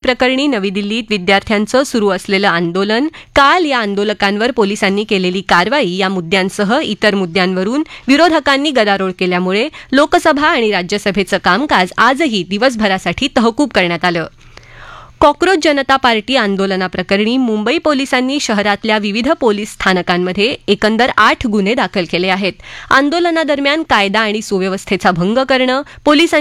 प्रकरणी नवी दिल्लीत विद्यार्थ्यांचं सुरू असलेलं आंदोलन, काल या आंदोलकांवर पोलिसांनी केलेली कारवाई या मुद्द्यांसह इतर मुद्द्यांवरून विरोधकांनी गदारोळ केल्यामुळे लोकसभा आणि राज्यसभेचं कामकाज आजही दिवसभरासाठी तहकूब करण्यात आलं. कॉक्रोच जनता पार्टी आंदोलनाप्रकरणी मुंबई पोलिसांनी शहरातल्या विविध पोलीस स्थानकांमध्ये एकंदर 8 गुन्हे दाखल केले आहेत. आंदोलनादरम्यान कायदा आणि सुव्यवस्थेचा भंग करणं, पोलिसांची